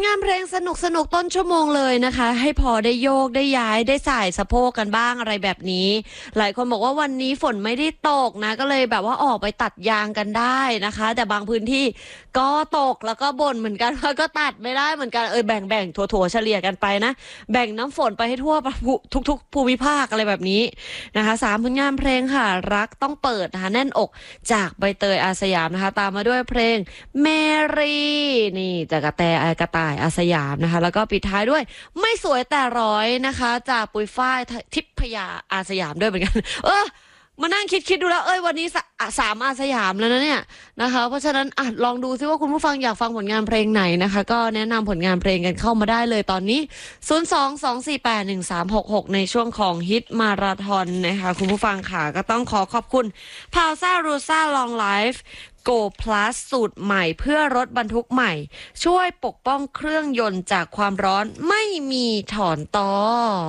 งานเพลงสนุกต้นชั่วโมงเลยนะคะให้พอได้โยกได้ย้ายได้สายสะโพกกันบ้างอะไรแบบนี้หลายคนบอกว่าวันนี้ฝนไม่ได้ตกนะก็เลยแบบว่าออกไปตัดยางกันได้นะคะแต่บางพื้นที่ก็ตกแล้วก็บ่นเหมือนกันว่าก็ตัดไม่ได้เหมือนกันแบ่งถั่วเฉลี่ยกันไปนะแบ่งน้ำฝนไปให้ทั่วทุกภูมิภาคอะไรแบบนี้นะคะ3ผลงานเพลงค่ะรักต้องเปิดนะคะแน่นอกจากใบเตยอาสยามนะคะตามมาด้วยเพลงเมรีนี่จากกระต่ายอาสยามนะคะแล้วก็ปิดท้ายด้วยไม่สวยแต่ร้อยนะคะจากปุยฝ้ายทิพยาอาสยามด้วยเหมือนกันมานั่งคิดดูแล้ววันนี้3อาสยามแล้วนะเนี่ยนะคะเพราะฉะนั้นลองดูซิว่าคุณผู้ฟังอยากฟังผลงานเพลงไหนนะคะก็แนะนำผลงานเพลงกันเข้ามาได้เลยตอนนี้022481366ในช่วงของฮิตมาราธอนนะคะคุณผู้ฟังค่ะก็ต้องขอบคุณพาวซ่ารูซ่าลองไลฟ์Go Plus สูตรใหม่เพื่อรถบรรทุกใหม่ช่วยปกป้องเครื่องยนต์จากความร้อนไม่มีถอนต่อ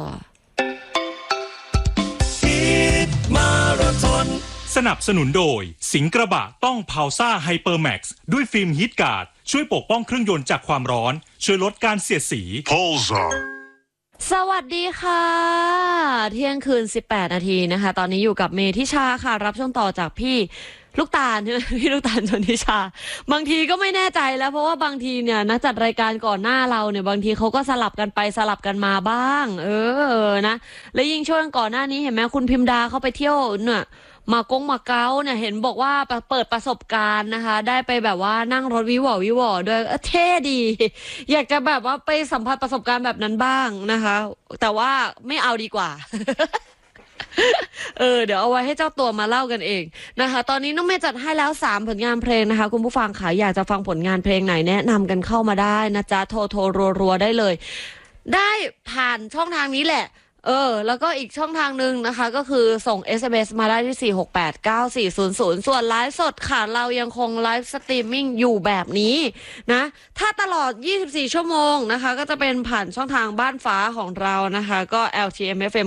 มาราธอนสนับสนุนโดยสิงห์กระบะต้องพาวซ่าไฮเปอร์แม็กซ์ด้วยฟิล์มฮีทการ์ดช่วยปกป้องเครื่องยนต์จากความร้อนช่วยลดการเสียดสีพาวซ่าสวัสดีค่ะเที่ยงคืน18 นาทีนะคะตอนนี้อยู่กับเมธิชาค่ะรับช่วงต่อจากพี่ลูกตาลใช่ไหมพี่ลูกตาลชนทิชาบางทีก็ไม่แน่ใจแล้วเพราะว่าบางทีเนี่ยนักจัดรายการก่อนหน้าเราเนี่ยบางทีเขาก็สลับกันไปสลับกันมาบ้างนะและยิ่งช่วงก่อนหน้านี้เห็นไหมคุณพิมดาเขาไปเที่ยวเนี่ยมาเก๊าเนี่ยเห็นบอกว่าเปิดประสบการณ์นะคะได้ไปแบบว่านั่งรถวิวด้วยเท่ดีอยากจะแบบว่าไปสัมผัสประสบการณ์แบบนั้นบ้างนะคะแต่ว่าไม่เอาดีกว่า เดี๋ยวเอาไว้ให้เจ้าตัวมาเล่ากันเองนะคะตอนนี้น้องเมย์จัดให้แล้ว3ผลงานเพลงนะคะคุณผู้ฟังค่ะอยากจะฟังผลงานเพลงไหนแนะนำกันเข้ามาได้นะจ๊ะโทรรัวได้เลยได้ผ่านช่องทางนี้แหละแล้วก็อีกช่องทางนึงนะคะก็คือส่ง SMS มาได้ที่4689400ส่วนไลฟ์สดค่ะเรายังคงไลฟ์สตรีมมิ่งอยู่แบบนี้นะถ้าตลอด24ชั่วโมงนะคะก็จะเป็นผ่านช่องทางบ้านฟ้าของเรานะคะก็ LTMFM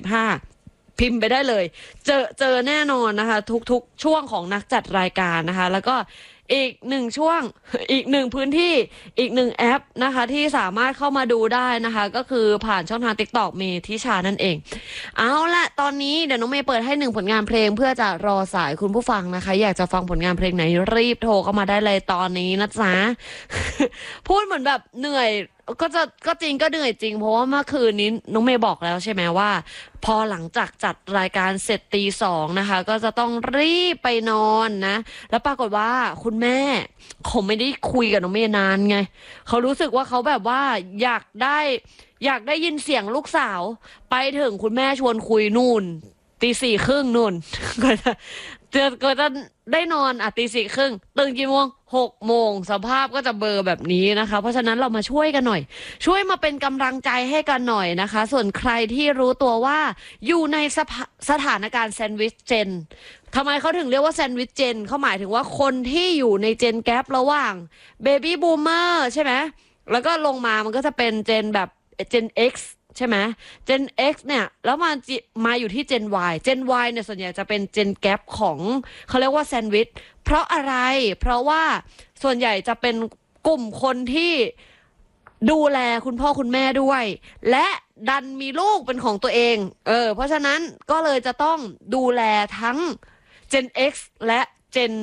95พิมพ์ไปได้เลยเจอแน่นอนนะคะทุกช่วงของนักจัดรายการนะคะแล้วก็อีก1ช่วงอีก1พื้นที่อีก1แอปนะคะที่สามารถเข้ามาดูได้นะคะก็คือผ่านช่องทาง TikTok เมธิชานั่นเองเอาละตอนนี้เดี๋ยวน้องเมย์เปิดให้1ผลงานเพลงเพื่อจะรอสายคุณผู้ฟังนะคะอยากจะฟังผลงานเพลงไหนรีบโทรเข้ามาได้เลยตอนนี้นะจ๊ะ พูดเหมือนแบบเหนื่อยก็จริงก็เหนื่อยจริงเพราะว่าเมื่อคืนนี้น้องเมย์บอกแล้วใช่ไหมว่าพอหลังจากจัดรายการเสร็จตี 2นะคะก็จะต้องรีบไปนอนนะแล้วปรากฏว่าคุณแม่เขาไม่ได้คุยกับน้องเมย์นานไงเขารู้สึกว่าเขาแบบว่าอยากได้ยินเสียงลูกสาวไปถึงคุณแม่ชวนคุยนู่นตี 4:30นู่นก็จะได้นอนตี 4:30ตื่นกี่โมง6 โมงสภาพก็จะเบลอแบบนี้นะคะเพราะฉะนั้นเรามาช่วยกันหน่อยช่วยมาเป็นกำลังใจให้กันหน่อยนะคะส่วนใครที่รู้ตัวว่าอยู่ในสถานการณ์แซนด์วิชเจนทำไมเขาถึงเรียกว่าแซนด์วิชเจนเขาหมายถึงว่าคนที่อยู่ในเจนแกประหว่างเบบี้บูมเมอร์ใช่ไหมแล้วก็ลงมามันก็จะเป็นเจนแบบเจน Xใช่ไหม Gen X เนี่ยแล้วมาอยู่ที่ Gen Y Gen Y เนี่ยส่วนใหญ่จะเป็น Gen Gap ของเขาเรียกว่าแซนด์วิชเพราะอะไรเพราะว่าส่วนใหญ่จะเป็นกลุ่มคนที่ดูแลคุณพ่อคุณแม่ด้วยและดันมีลูกเป็นของตัวเองเพราะฉะนั้นก็เลยจะต้องดูแลทั้ง Gen X และ Gen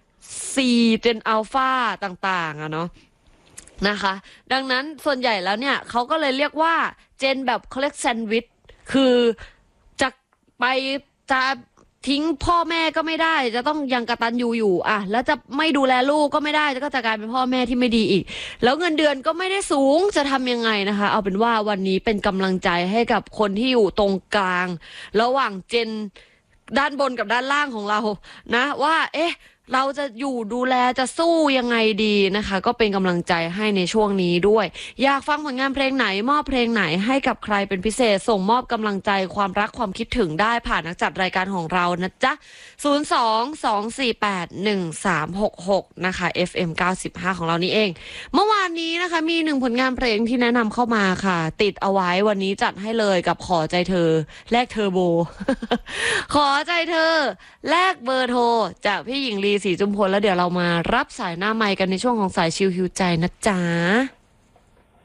C Gen Alpha ต่างๆเนาะนะคะดังนั้นส่วนใหญ่แล้วเนี่ยเขาก็เลยเรียกว่าเจนแบบเขาเรียกแซนด์วิชคือจะไปจะทิ้งพ่อแม่ก็ไม่ได้จะต้องยังกตัญญูอยู่แล้วจะไม่ดูแลลูกก็ไม่ได้ก็จะกลายเป็นพ่อแม่ที่ไม่ดีอีกแล้วเงินเดือนก็ไม่ได้สูงจะทำยังไงนะคะเอาเป็นว่าวันนี้เป็นกำลังใจให้กับคนที่อยู่ตรงกลางระหว่างเจนด้านบนกับด้านล่างของเรานะว่าเราจะอยู่ดูแลจะสู้ยังไงดีนะคะก็เป็นกำลังใจให้ในช่วงนี้ด้วยอยากฟังผลงานเพลงไหนมอบเพลงไหนให้กับใครเป็นพิเศษส่งมอบกำลังใจความรักความคิดถึงได้ผ่านนักจัดรายการของเรานะจ๊ะ022481366นะคะ FM 95ของเรานี่เองเมื่อวานนี้นะคะมี1ผลงานเพลงที่แนะนำเข้ามาค่ะติดเอาไว้วันนี้จัดให้เลยกับขอใจเธอแลกเทอร์โบ ขอใจเธอแลกเบอร์โทรจากพี่หญิงลีศรีจุมพลแล้วเดี๋ยวเรามารับสายหน้าไมค์กันในช่วงของสายชิลฮิวใจนะจ๊ะ